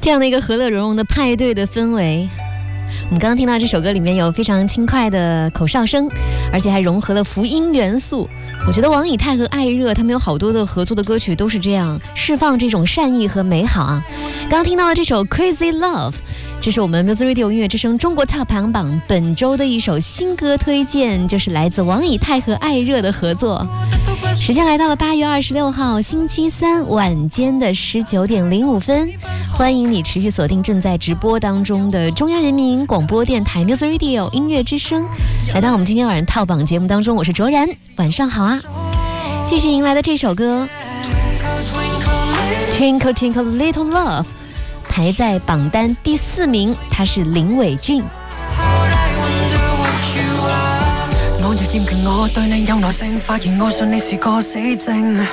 这样的一个和乐融融的派对的氛围。我们刚刚听到这首歌里面有非常轻快的口哨声，而且还融合了福音元素。我觉得王以太和艾热他们有好多的合作的歌曲都是这样释放这种善意和美好啊。刚刚听到的这首 Crazy Love， 这是我们 Music Radio 音乐之声中国 Top 排行榜本周的一首新歌推荐，就是来自王以太和艾热的合作。时间来到了8月26号星期三晚间的19点05分，欢迎你持续锁定正在直播当中的中央人民广播电台 Music Radio 音乐之声，来到我们今天晚上套榜节目当中，我是卓然，晚上好啊。继续迎来的这首歌 Twinkle Twinkle Little Love 排在榜单第4名，他是林伟俊。 我越厭倦我對你有耐性，發現我信你是個死症。